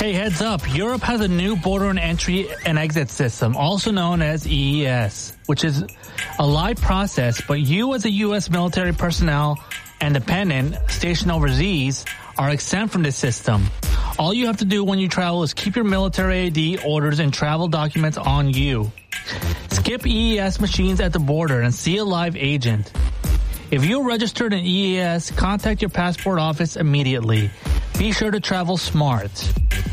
Hey, heads up. Europe has a new border and entry and exit system, also known as EES, which is a live process, but you as a U.S. military personnel and dependent stationed overseas are exempt from this system. All you have to do when you travel is keep your military ID, orders, and travel documents on you. Skip EES machines at the border and see a live agent. If you're registered in EES, contact your passport office immediately. Be sure to travel smart.